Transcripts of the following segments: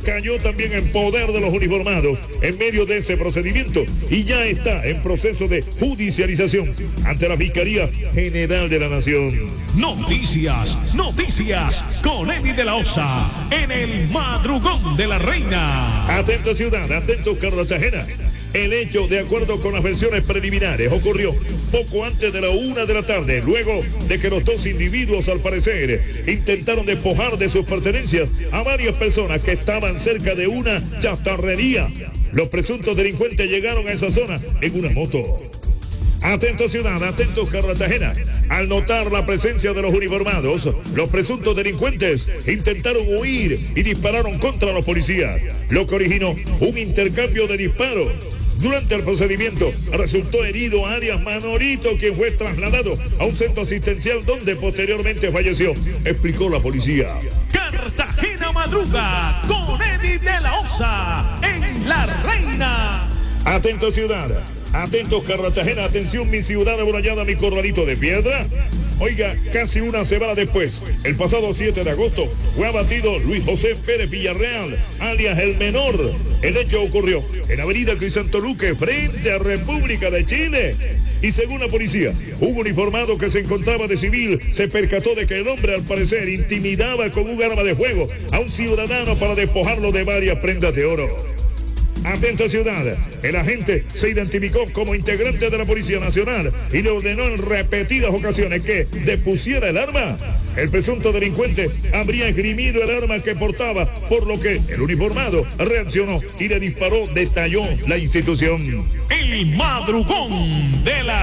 cayó también en poder de los uniformados en medio de ese procedimiento y ya está en proceso de judicialización ante la Fiscalía General de la Nación. Noticias con Eddie de la Osa en el madrugón de la reina. Atento ciudad, atento Cartagena. El hecho, de acuerdo con las versiones preliminares, ocurrió poco antes de la 1 de la tarde, luego de que los dos individuos, al parecer, intentaron despojar de sus pertenencias a varias personas que estaban cerca de una chatarrería. Los presuntos delincuentes llegaron a esa zona en una moto. Atento ciudad, atento Cartagena. Al notar la presencia de los uniformados, los presuntos delincuentes intentaron huir y dispararon contra los policías, lo que originó un intercambio de disparos. Durante el procedimiento resultó herido Arias Manolito, quien fue trasladado a un centro asistencial donde posteriormente falleció, explicó la policía. Cartagena madruga con Eddie de la Osa en La Reina. Atento ciudad, atentos Cartagena, atención mi ciudad amurallada, mi corralito de piedra. Oiga, casi una semana después, el pasado 7 de agosto, fue abatido Luis José Pérez Villarreal, alias El Menor. El hecho ocurrió en Avenida Crisanto Luque, frente a República de Chile. Y según la policía, un uniformado que se encontraba de civil se percató de que el hombre, al parecer, intimidaba con un arma de fuego a un ciudadano para despojarlo de varias prendas de oro. Atenta ciudad, el agente se identificó como integrante de la Policía Nacional y le ordenó en repetidas ocasiones que depusiera el arma. El presunto delincuente habría esgrimido el arma que portaba, por lo que el uniformado reaccionó y le disparó, detalló la institución. El madrugón de la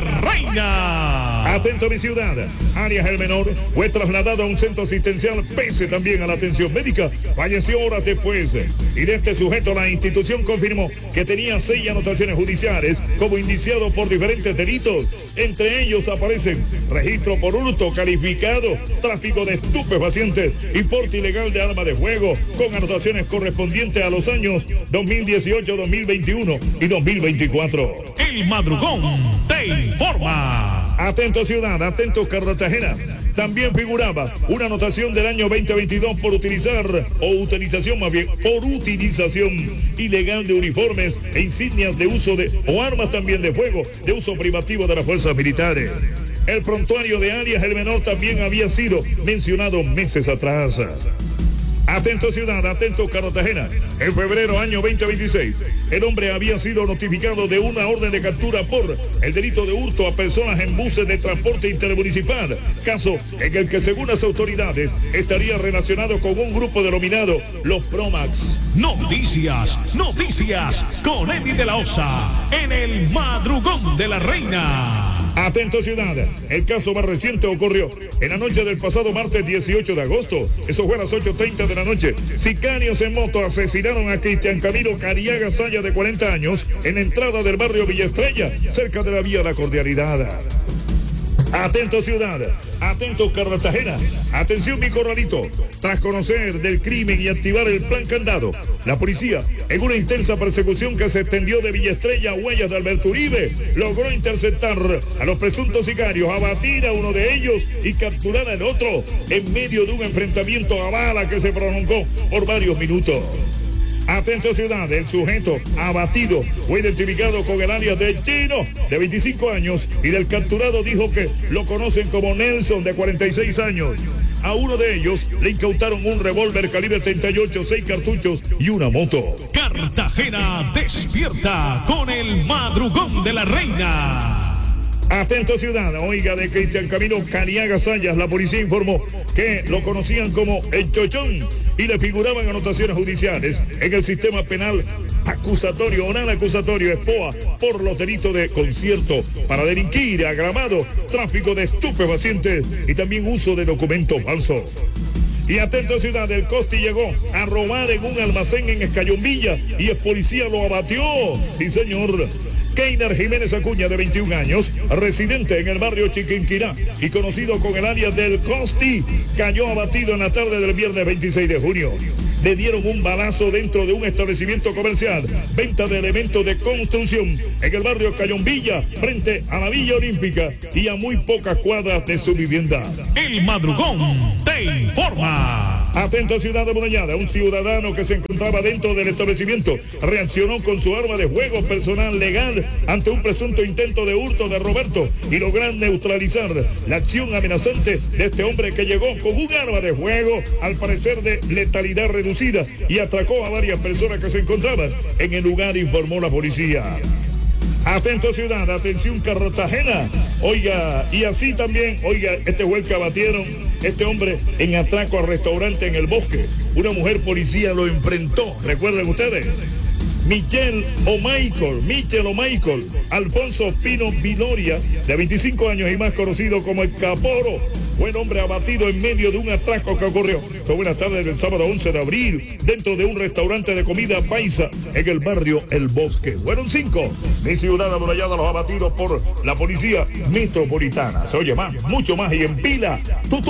reina. Atento mi ciudad, Arias El Menor fue trasladado a un centro asistencial, pese también a la atención médica, falleció horas después. Y de este sujeto la institución confirmó que tenía 6 anotaciones judiciales como indiciado por diferentes delitos. Entre ellos aparecen registro por hurto calificado, tráfico de estupefacientes y porte ilegal de arma de fuego, con anotaciones correspondientes a los años 2018, 2021 y 2024. El madrugón te informa. Atento ciudad, atento Cartagena. También figuraba una anotación del año 2022 por utilización ilegal de uniformes e insignias de uso o armas también de fuego de uso privativo de las fuerzas militares. El prontuario de Arias El Menor también había sido mencionado meses atrás. Atento ciudad, atento Cartagena. En febrero año 2026, el hombre había sido notificado de una orden de captura por el delito de hurto a personas en buses de transporte intermunicipal, caso en el que según las autoridades estaría relacionado con un grupo denominado Los Promax. Noticias con Eddie de la Osa en el madrugón de la reina. Atento ciudad, el caso más reciente ocurrió en la noche del pasado martes 18 de agosto. Eso fue a las 8:30 de la noche. Sicarios en moto asesinaron a Cristian Camilo Cariaga Saya, de 40 años, en la entrada del barrio Villa Estrella, cerca de la vía La Cordialidad. Atento ciudad, atento Cartagena, atención mi corralito. Tras conocer del crimen y activar el plan candado, la policía, en una intensa persecución que se extendió de Villa Estrella a Huellas de Alberto Uribe, logró interceptar a los presuntos sicarios, abatir a uno de ellos y capturar al otro en medio de un enfrentamiento a bala que se prolongó por varios minutos. Atento ciudad, el sujeto abatido fue identificado con el alias de Chino, de 25 años, y del capturado dijo que lo conocen como Nelson, de 46 años. A uno de ellos le incautaron un revólver calibre 38, 6 cartuchos y una moto. Cartagena despierta con el madrugón de la reina. Atento ciudad, oiga, de Cristian Camilo Cariaga Sayas, la policía informó que lo conocían como el Chochón y le figuraban anotaciones judiciales en el sistema penal acusatorio, oral acusatorio, ESPOA, por los delitos de concierto para delinquir, agravado, tráfico de estupefacientes y también uso de documentos falsos. Y atento ciudad, el Costi llegó a robar en un almacén en Escayombilla y el policía lo abatió. Sí, señor. Keiner Jiménez Acuña, de 21 años, residente en el barrio Chiquinquirá y conocido con el alias del Costi, cayó abatido en la tarde del viernes 26 de junio. Le dieron un balazo dentro de un establecimiento comercial, venta de elementos de construcción en el barrio Cayombilla, frente a la Villa Olímpica y a muy pocas cuadras de su vivienda. El madrugón te informa. Atenta ciudad amurallada, un ciudadano que se encontraba dentro del establecimiento reaccionó con su arma de fuego personal legal ante un presunto intento de hurto de Roberto y logran neutralizar la acción amenazante de este hombre que llegó con un arma de fuego, al parecer de letalidad reducida, y atracó a varias personas que se encontraban en el lugar, informó la policía. Atento ciudad, atención Cartagena. Oiga, y así también, oiga, este fue el que abatieron este hombre en atraco al restaurante en el Bosque. Una mujer policía lo enfrentó, ¿recuerdan ustedes? Michel o Michael Alfonso Fino Viloria, de 25 años y más conocido como el Caporo, fue un hombre abatido en medio de un atraco que ocurrió. Fue buenas tardes del sábado 11 de abril, dentro de un restaurante de comida paisa en el barrio El Bosque. Fueron 5. Mi ciudad amurallada, los abatidos por la policía metropolitana. Se oye más, mucho más, y en pila.